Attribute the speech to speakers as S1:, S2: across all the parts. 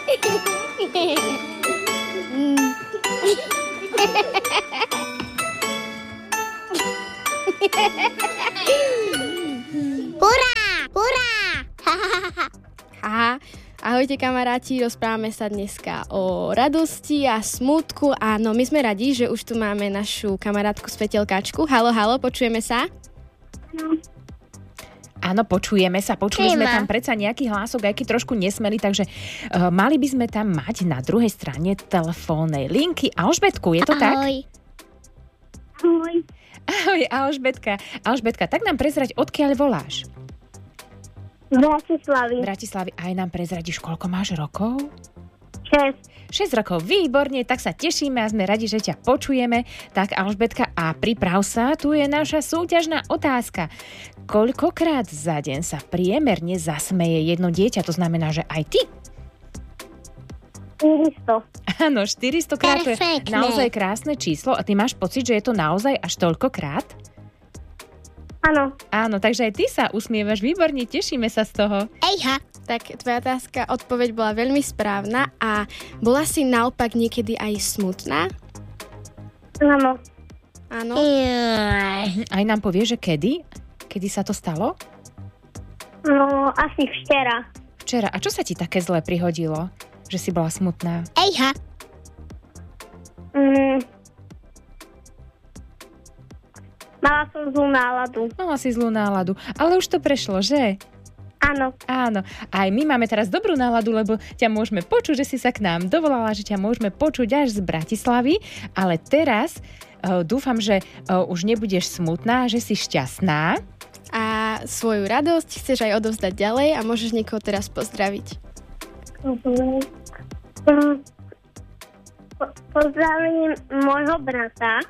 S1: Hurá! Hurá!
S2: Aha, ahojte kamaráti, rozprávame sa dneska o radosti a smútku. Áno, my sme radi, že už tu máme našu kamarátku Svetelkáčku. Halo, počujeme sa?
S3: Áno, počujeme sa. Počuli sme tam predsa nejaký hlások, aj keď trošku nesmelý, takže mali by sme tam mať na druhej strane telefónnej linky Alžbetku, je to tak?
S1: Ahoj.
S3: Ahoj, Alžbetka, tak nám prezrať, odkiaľ voláš? Bratislavy. Aj nám prezradíš, koľko máš rokov? 6 rokov, výborne, tak sa tešíme a sme radi, že ťa počujeme. Tak Alžbetka, a priprav sa, tu je naša súťažná otázka. Koľkokrát za deň sa priemerne zasmeje jedno dieťa? To znamená, že aj ty?
S4: 400.
S3: Áno, 400 krát, to je naozaj krásne číslo. A ty máš pocit, že je to naozaj až toľkokrát?
S4: Áno,
S3: takže aj ty sa usmievaš, výborne, tešíme sa z toho.
S1: Ejha.
S2: Tak tvoja otázka, odpoveď bola veľmi správna. A bola si naopak niekedy aj smutná? Áno.
S3: Aj nám povie, že kedy? Kedy sa to stalo?
S4: No, asi včera.
S3: Včera. A čo sa ti také zle prihodilo? Že si bola smutná?
S1: Ejha.
S4: Mala som zlú náladu.
S3: Mala si zlú náladu, ale už to prešlo, že?
S4: Áno.
S3: Aj my máme teraz dobrú náladu, lebo ťa môžeme počuť, že si sa k nám dovolala, že ťa môžeme počuť až z Bratislavy, ale teraz dúfam, že už nebudeš smutná, že si šťastná.
S2: A svoju radosť chceš aj odovzdať ďalej a môžeš niekoho teraz pozdraviť.
S4: Pozdravím môjho brata,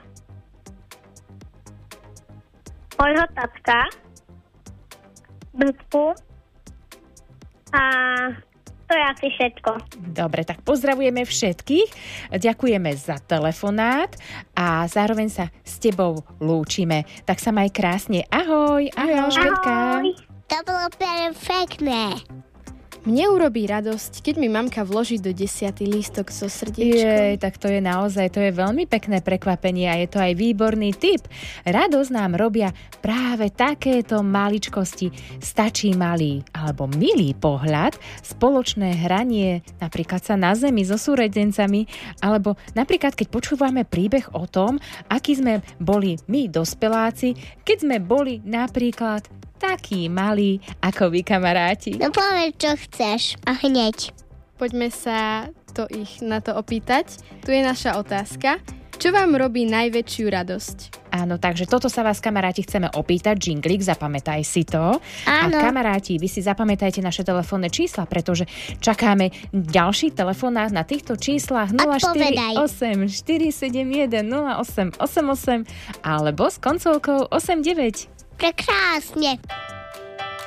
S4: môjho tatka, Britku, a to je asi všetko.
S3: Dobre, tak pozdravujeme všetkých, ďakujeme za telefonát a zároveň sa s tebou lúčime. Tak sa maj krásne. Ahoj, Alžbetka.
S4: Ahoj.
S1: To bolo perfektné.
S2: Mne urobí radosť, keď mi mamka vloží do 10. lístok so srdiečkom.
S3: Tak to je naozaj, to je veľmi pekné prekvapenie a je to aj výborný tip. Radosť nám robia práve takéto maličkosti. Stačí malý alebo milý pohľad, spoločné hranie, napríklad sa na zemi so súrodencami, alebo napríklad keď počúvame príbeh o tom, aký sme boli my dospeláci, keď sme boli napríklad takí malí ako vy, kamaráti.
S1: No povedz, čo chceš a hneď.
S2: Poďme sa ich na to opýtať. Tu je naša otázka. Čo vám robí najväčšiu radosť?
S3: Áno, takže toto sa vás, kamaráti, chceme opýtať. Džinglik, zapamätaj si to.
S1: Áno.
S3: A kamaráti, vy si zapamätajte naše telefónne čísla, pretože čakáme ďalší telefonát na týchto číslach 048 471 0888 alebo s koncovkou 89.
S1: Prekrásne.